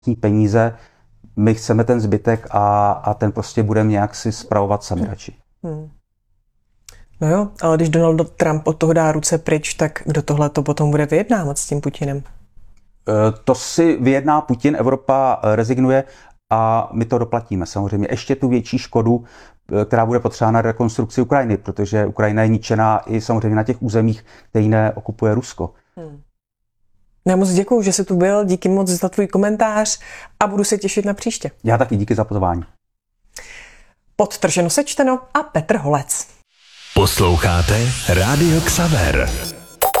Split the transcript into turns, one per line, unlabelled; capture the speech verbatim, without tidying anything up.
peníze, my chceme ten zbytek a, a ten prostě budeme nějak si spravovat sami radši. Hmm.
No jo, ale když Donald Trump od toho dá ruce pryč, tak kdo tohle to potom bude vyjednávat s tím Putinem?
To si vyjedná Putin, Evropa rezignuje a my to doplatíme samozřejmě. Ještě tu větší škodu, která bude potřeba na rekonstrukci Ukrajiny, protože Ukrajina je ničená i samozřejmě na těch územích, které neokupuje Rusko. Hmm.
Já moc děkuju, že jsi tu byl, díky moc za tvůj komentář a budu se těšit na příště.
Já taky díky za pozvání.
Podtrženo sečteno a Petr Holec.
Posloucháte Rádio Xaver.